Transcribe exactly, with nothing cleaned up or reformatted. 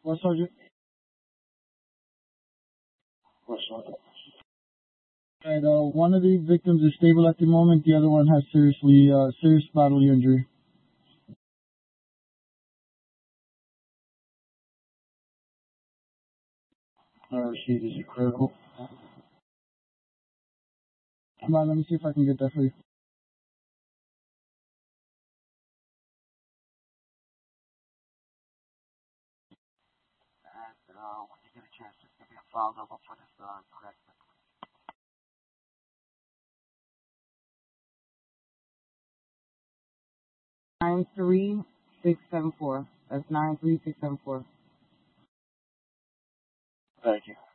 What sergeant? What sergeant? Alright, uh, one of the victims is stable at the moment. The other one has seriously, uh, serious bodily injury. Uh, receipt is critical. Come on, let me see if I can get that for you. And, uh, when you get a chance, just give me a file number for this, uh, correct. Nine three six seven four. That's nine three six seven four. Thank you.